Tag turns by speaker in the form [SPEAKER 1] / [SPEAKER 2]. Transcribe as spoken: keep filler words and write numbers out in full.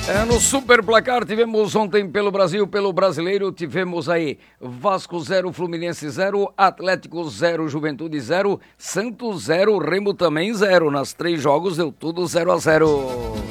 [SPEAKER 1] É, no Super Placar tivemos ontem pelo Brasil, pelo Brasileiro, tivemos aí Vasco zero, Fluminense zero, Atlético zero, Juventude zero, Santos zero, Remo também zero. Nas três jogos deu tudo zero a zero.